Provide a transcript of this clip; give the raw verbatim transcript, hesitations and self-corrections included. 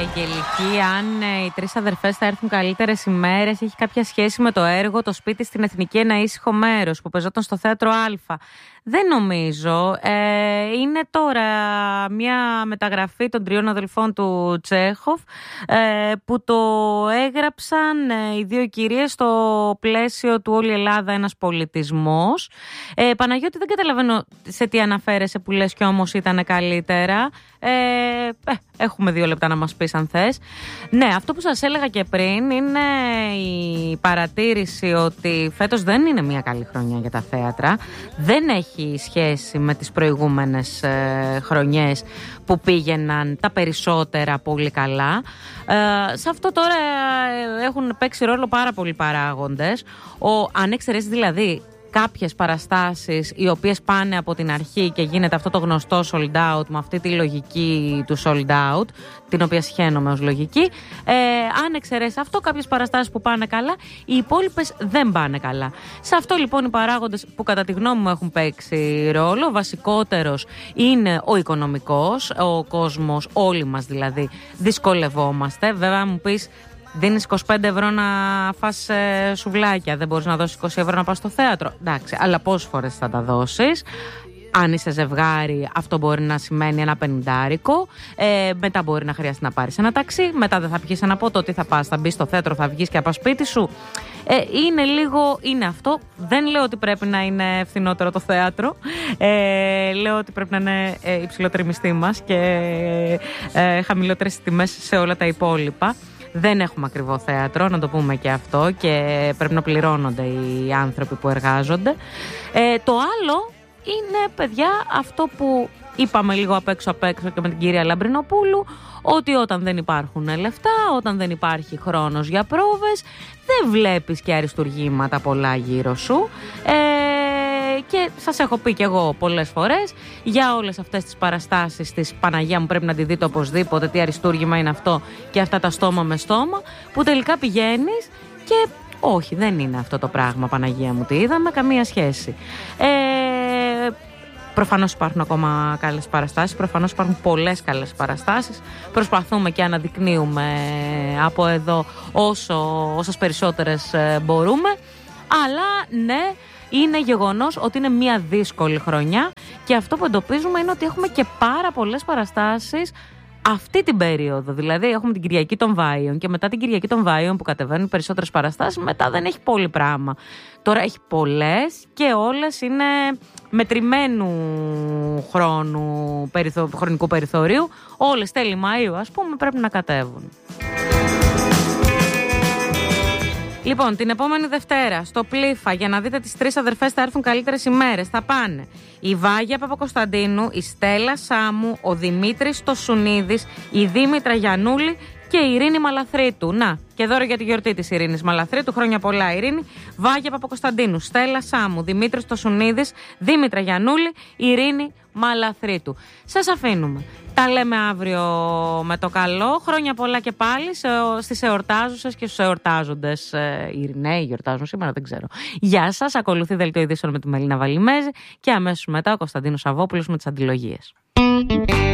Αγγελική, αν ε, οι τρεις αδερφές θα έρθουν καλύτερες ημέρες, έχει κάποια σχέση με το έργο «Το σπίτι στην Εθνική ένα ήσυχο μέρος» που παίζονταν στο θέατρο Α. Δεν νομίζω. Ε, είναι τώρα μια μεταγραφή των τριών αδελφών του Τσέχοφ ε, που το έγραψαν ε, οι δύο κυρίες στο πλαίσιο του «Όλη η Ελλάδα ένας πολιτισμός». Ε, Παναγιώτη, δεν καταλαβαίνω σε τι αναφέρεσαι που λες κι όμως ήταν καλύτερα. Ε, ε, έχουμε δύο λεπτά να μας πεις αν θες. Ναι, αυτό που σας έλεγα και πριν είναι η παρατήρηση ότι φέτος δεν είναι μια καλή χρονιά για τα θέατρα. Δεν έχει σχέση με τις προηγούμενες ε, χρονιές που πήγαιναν τα περισσότερα πολύ καλά. Ε, σε αυτό τώρα ε, έχουν παίξει ρόλο πάρα πολλοί παράγοντες. Ο, αν εξαιρέσει δηλαδή κάποιες παραστάσεις οι οποίες πάνε από την αρχή και γίνεται αυτό το γνωστό sold out με αυτή τη λογική του sold out, την οποία σχαίνομαι ως λογική. Ε, αν εξαιρέσει αυτό, κάποιες παραστάσεις που πάνε καλά, οι υπόλοιπες δεν πάνε καλά. Σε αυτό λοιπόν οι παράγοντες που κατά τη γνώμη μου έχουν παίξει ρόλο, ο βασικότερος είναι ο οικονομικός, ο κόσμος, όλοι μας δηλαδή, δυσκολευόμαστε. Βέβαια μου πεις, δίνεις είκοσι πέντε ευρώ να φας ε, σουβλάκια, δεν μπορείς να δώσεις είκοσι ευρώ να πας στο θέατρο. Εντάξει, αλλά πόσες φορές θα τα δώσεις? Αν είσαι ζευγάρι, αυτό μπορεί να σημαίνει ένα πενηντάρικο. Ε, μετά μπορεί να χρειαστεί να πάρεις ένα ταξί. Μετά δεν θα πιεις ένα ποτό. Τι θα πας, θα μπεις στο θέατρο, θα βγεις και θα πας σπίτι σου. Ε, είναι λίγο, είναι αυτό. Δεν λέω ότι πρέπει να είναι φθηνότερο το θέατρο. Ε, λέω ότι πρέπει να είναι ε, υψηλότερη μισθή μας και ε, χαμηλότερες τιμές σε όλα τα υπόλοιπα. Δεν έχουμε ακριβό θέατρο, να το πούμε και αυτό, και πρέπει να πληρώνονται οι άνθρωποι που εργάζονται. Ε, το άλλο είναι, παιδιά, αυτό που είπαμε λίγο απ' έξω απ' έξω και με την κυρία Λαμπρινοπούλου, ότι όταν δεν υπάρχουν λεφτά, όταν δεν υπάρχει χρόνος για πρόβες, δεν βλέπεις και αριστουργήματα πολλά γύρω σου. Ε, και σας έχω πει κι εγώ πολλές φορές για όλες αυτές τις παραστάσεις της Παναγία μου, πρέπει να τη δείτε οπωσδήποτε, τι αριστούργημα είναι αυτό και αυτά τα στόμα με στόμα, που τελικά πηγαίνεις και όχι, δεν είναι αυτό το πράγμα, Παναγία μου, τι είδαμε, καμία σχέση. Ε, Προφανώς υπάρχουν ακόμα καλές παραστάσεις, προφανώς υπάρχουν πολλές καλές παραστάσεις. Προσπαθούμε και αναδεικνύουμε από εδώ όσο, όσες περισσότερες μπορούμε. Αλλά ναι, είναι γεγονός ότι είναι μια δύσκολη χρονιά και αυτό που εντοπίζουμε είναι ότι έχουμε και πάρα πολλές παραστάσεις αυτή την περίοδο. Δηλαδή έχουμε την Κυριακή των Βάιων και μετά την Κυριακή των Βάιων που κατεβαίνουν περισσότερες παραστάσεις, μετά δεν έχει πολύ πράγμα. Τώρα έχει πολλές και όλες είναι μετρημένου χρόνου, περιθω... χρονικού περιθωρίου. Όλες τέλη Μαΐου ας πούμε πρέπει να κατέβουν. Λοιπόν, την επόμενη Δευτέρα στο Πλήφα, για να δείτε τις τρεις αδερφές θα έρθουν καλύτερες ημέρες, θα πάνε η Βάγια Παπακοσταντίνου, η Στέλλα Σάμου, ο Δημήτρης Τοσουνίδης, η Δήμητρα Γιαννούλη και η Ειρήνη Μαλαθρίτου. Να, και δώρο για τη γιορτή της Ειρήνης Μαλαθρίτου. Χρόνια πολλά, Ειρήνη. Βάγια Παπακοσταντίνου, Στέλλα Σάμου, Δημήτρης Τοσουνίδης, Δήμητρα Γιαννούλη, Ειρήνη Μαλαθρίτου. Σας αφήνουμε. Τα λέμε αύριο με το καλό. Χρόνια πολλά και πάλι στις εορτάζουσες και στους εορτάζοντες. Ε, οι νέοι γιορτάζουν σήμερα, δεν ξέρω. Γεια σας. Ακολουθεί δελτίο ειδήσεων με τη Μελίνα Βαλιμέζη και αμέσως μετά ο Κωνσταντίνος Σαββόπουλος με τις αντιλογίες.